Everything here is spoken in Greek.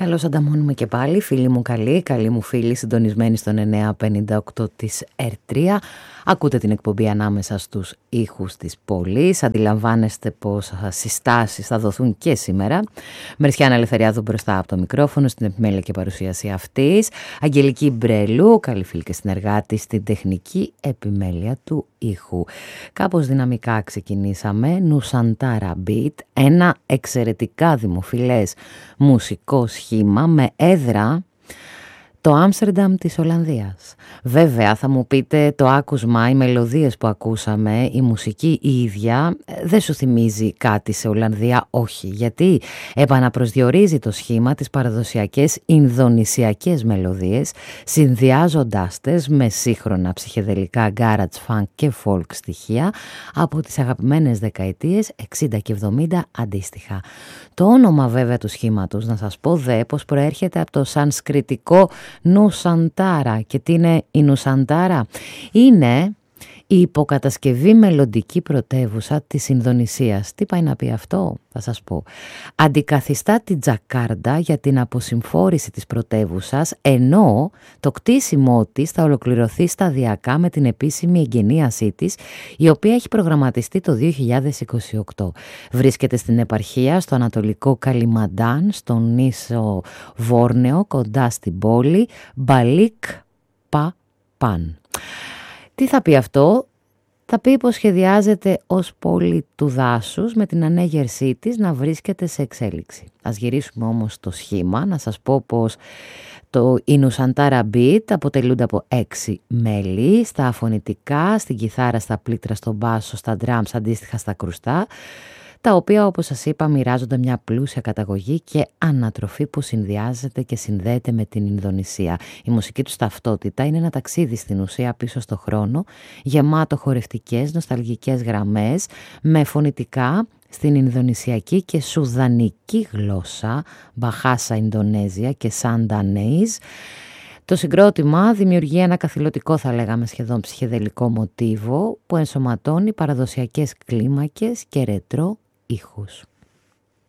Καλώς ανταμώνουμε και πάλι, φίλοι μου καλή μου φίλη, συντονισμένη στον 958 της R3. Ακούτε την εκπομπή ανάμεσα στους ήχους της πόλης. Αντιλαμβάνεστε πως συστάσεις θα δοθούν και σήμερα. Μερισιάνα Ελευθεριάδου μπροστά από το μικρόφωνο, στην επιμέλεια και παρουσίαση αυτής. Αγγελική Μπρελού, καλή φίλη και συνεργάτη, στην τεχνική επιμέλεια του ήχου. Κάπως δυναμικά ξεκινήσαμε. Νουσαντάρα Beat, ένα εξαιρετικά δημοφιλές μουσικό σχήμα με έδρα το Άμστερνταμ της Ολλανδίας. Βέβαια θα μου πείτε, το άκουσμα, οι μελωδίες που ακούσαμε, η μουσική η ίδια δεν σου θυμίζει κάτι σε Ολλανδία? Όχι, γιατί επαναπροσδιορίζει το σχήμα τις παραδοσιακές ινδονησιακές μελωδίες, συνδυάζοντάς τες με σύγχρονα ψυχεδελικά garage funk και folk στοιχεία από τις αγαπημένες δεκαετίες 60 και 70 αντίστοιχα. Το όνομα βέβαια του σχήματος, να σας πω δε, πως προέρχεται από το σανσκριτικό Νουσαντάρα. Και τι είναι η Νουσαντάρα? Είναι η υποκατασκευή μελλοντική πρωτεύουσα της Ινδονησίας. Τι πάει να πει αυτό? Θα σας πω. Αντικαθιστά την Τζακάρντα για την αποσυμφόρηση της πρωτεύουσας, ενώ το κτίσιμό της θα ολοκληρωθεί σταδιακά με την επίσημη εγγενίασή της, η οποία έχει προγραμματιστεί το 2028. Βρίσκεται στην επαρχία, στο ανατολικό Καλιμαντάν, στον νήσο Βόρνεο, κοντά στην πόλη Μπαλίκ Παπάν. Τι θα πει αυτό? Θα πει πως σχεδιάζεται ως πόλη του δάσους, με την ανέγερσή της να βρίσκεται σε εξέλιξη. Ας γυρίσουμε όμως το σχήμα, να σας πω πως η Νουσαντάρα Beat αποτελούνται από 6 μέλη, στα φωνητικά, στην κιθάρα, στα πλήκτρα, στον μπάσο, στα drums, αντίστοιχα στα κρουστά, τα οποία, όπως σας είπα, μοιράζονται μια πλούσια καταγωγή και ανατροφή που συνδυάζεται και συνδέεται με την Ινδονησία. Η μουσική τους ταυτότητα είναι ένα ταξίδι στην ουσία πίσω στο χρόνο, γεμάτο χορευτικές, νοσταλγικές γραμμές, με φωνητικά στην Ινδονησιακή και Σουδανική γλώσσα, Μπαχάσα Ινδονέζια και Σαντανέιζ. Το συγκρότημα δημιουργεί ένα καθηλωτικό, θα λέγαμε σχεδόν ψυχεδελικό μοτίβο, που ενσωματώνει παραδοσιακές κλίμακες και ρετρό ήχους.